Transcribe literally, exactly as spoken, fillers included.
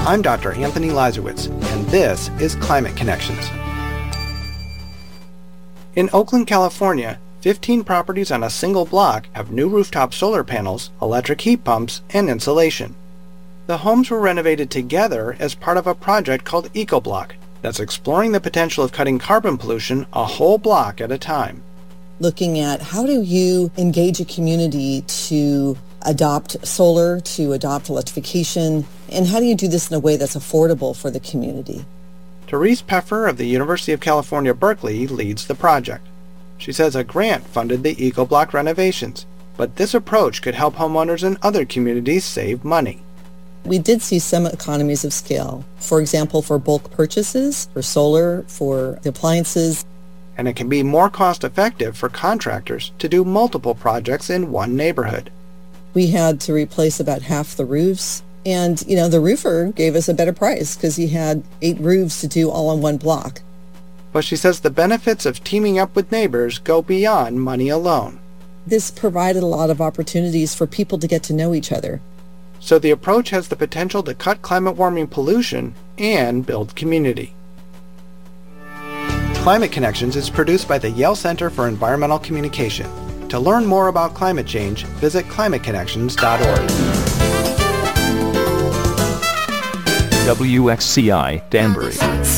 I'm Doctor Anthony Lazarowitz, and this is Climate Connections. In Oakland, California, fifteen properties on a single block have new rooftop solar panels, electric heat pumps, and insulation. The homes were renovated together as part of a project called EcoBlock that's exploring the potential of cutting carbon pollution a whole block at a time. Looking at how do you engage a community to adopt solar, to adopt electrification, and how do you do this in a way that's affordable for the community? Therese Peffer of the University of California, Berkeley leads the project. She says a grant funded the EcoBlock renovations, but this approach could help homeowners in other communities save money. We did see some economies of scale. For example, for bulk purchases, for solar, for the appliances. And it can be more cost-effective for contractors to do multiple projects in one neighborhood. We had to replace about half the roofs. And, you know, the roofer gave us a better price because he had eight roofs to do all on one block. But she says the benefits of teaming up with neighbors go beyond money alone. This provided a lot of opportunities for people to get to know each other. So the approach has the potential to cut climate warming pollution and build community. Climate Connections is produced by the Yale Center for Environmental Communication. To learn more about climate change, visit climate connections dot org. W X C I Danbury.